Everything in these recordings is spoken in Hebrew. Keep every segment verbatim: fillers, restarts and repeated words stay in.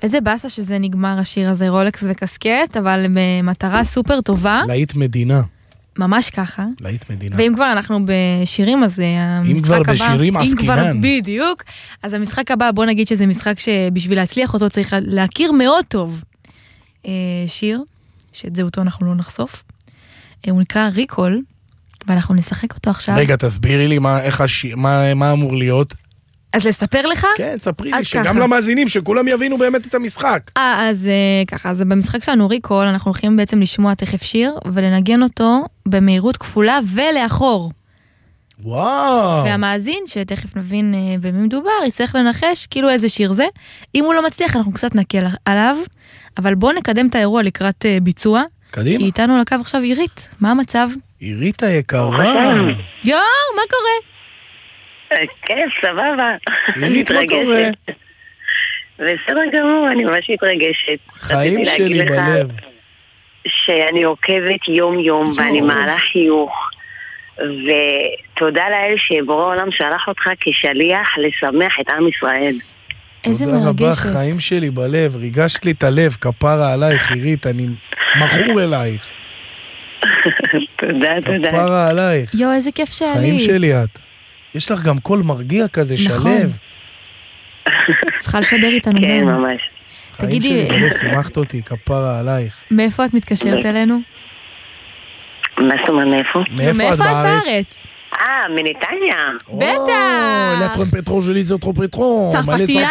איזה באסה שזה נגמר השיר הזה, רולקס וקסקט, אבל במטרה סופר טובה. להיט מדינה. ממש ככה. להיט מדינה. ואם כבר אנחנו בשירים, אז המשחק הבא... אם כבר בשירים עסקינן. בדיוק. אז המשחק הבא, בוא נגיד שזה משחק שבשביל להצליח אותו צריך להכיר מאוד טוב. שיר, שאת זהותו אנחנו לא נחשוף. הוא נקרא ריקול, ואנחנו נשחק אותו עכשיו. רגע, תסבירי לי מה, איך השיר, מה, מה אמור להיות. אז לספר לך? כן, ספרי לי, שגם למאזינים, שכולם יבינו באמת את המשחק. אה, אז ככה, אז במשחק שלנו ריקול, אנחנו הולכים בעצם לשמוע תכף שיר, ולנגן אותו במהירות כפולה ולאחור. וואו. והמאזין, שתכף נבין במי מדובר, יצטרך לנחש כאילו איזה שיר זה. אם הוא לא מצליח, אנחנו קצת נקל עליו, אבל בואו נקדם את האירוע לקראת ביצוע. קדימה. כי איתנו לקו עכשיו עירית. מה המצב? עירית היקרה. יואו, מה קורה? כן, סבבה. עירית, מה קורה? בסדר גמור, אני ממש מתרגשת. חיים שלי בלב. שאני עוקבת יום יום ואני מעלה חיוך. ותודה לאל שבורא העולם שלח אותך כשליח לשמח את עם ישראל. איזה מרגשת. תודה רבה, חיים שלי בלב. ריגשת לי את הלב, כפרה עלייך, עירית, אני מכור אלייך. תודה, תודה. כפרה עלייך. יואו, איזה כיף שעלית. חיים שלי את. יש לך גם קול מרגיע כזה, שלב. צריכה לשדר איתנו גם. כן, ממש. חיים שלי בלב, שימחת אותי, כפרה עלייך. מאיפה את מתקשרת אלינו? מה זאת אומרת, מאיפה? מאיפה את בארץ? אה, מנתניה. בטח. לפרון פטרון שלי זה אותו פטרון. צרפתייה?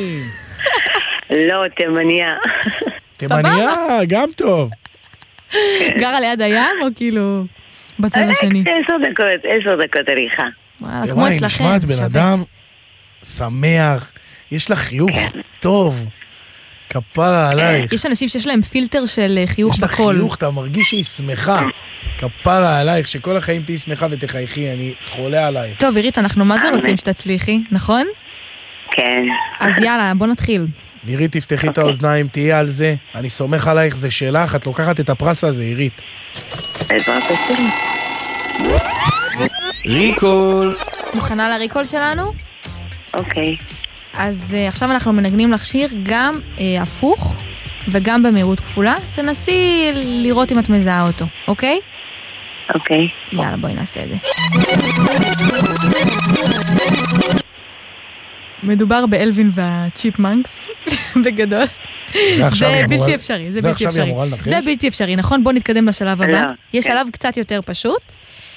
לא, תימניה. תימניה, גם טוב. גרה ליד הים או כאילו בצד השני? עשר דקות, עשר דקות הליכה. וואלה, כמו אצלכם. נשמעת בן אדם שמח, יש לך חיוך טוב, כפרה עלייך. יש אנשים שיש להם פילטר של חיוך בקול. יש לך חיוך, אתה מרגיש שהיא שמחה. כפרה עלייך, שכל החיים תהי שמחה ותחייכי, אני חולה עלייך. טוב, עירית, אנחנו מה זה רוצים שתצליחי, נכון? כן. אז יאללה, בוא נתחיל. עירית, תפתחי את האוזניים, תהיה על זה. אני סומך עלייך, זה שלך, את לוקחת את הפרס הזה, עירית. בעזרת השם. ריקול. מוכנה לריקול שלנו? אוקיי. אז uh, עכשיו אנחנו מנגנים לך שיר גם uh, הפוך וגם במהירות כפולה. תנסי לראות אם את מזהה אותו, אוקיי? אוקיי. יאללה, בואי נעשה את זה. מדובר באלווין והצ'יפמנקס, בגדול. זה בלתי אפשרי, זה בלתי אפשרי. זה בלתי אפשרי, נכון? בוא נתקדם לשלב הבא. יש שלב קצת יותר פשוט.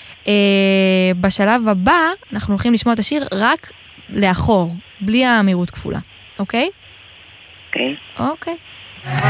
בשלב הבא אנחנו הולכים לשמוע את השיר רק לאחור, בלי המהירות כפולה, אוקיי? אוקיי. אוקיי.